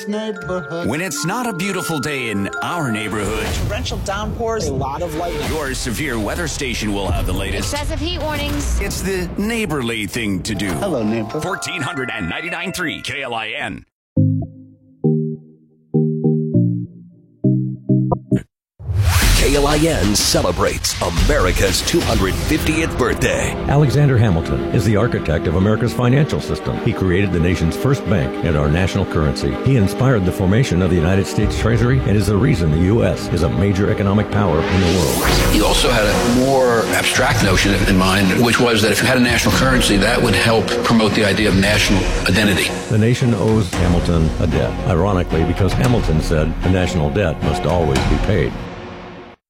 neighborhood. When it's not a beautiful day in our neighborhood, torrential downpours, a lot of lightning. your severe weather station will have the latest. Excessive heat warnings. It's the neighborly thing to do. Hello, neighbor. 1499.3 KLIN. KLIN celebrates America's 250th birthday. Alexander Hamilton is the architect of America's financial system. He created the nation's first bank and our national currency. He inspired the formation of the United States Treasury and is the reason the U.S. is a major economic power in the world. He also had a more abstract notion in mind, which was that if you had a national currency, that would help promote the idea of national identity. The nation owes Hamilton a debt, ironically because Hamilton said the national debt must always be paid.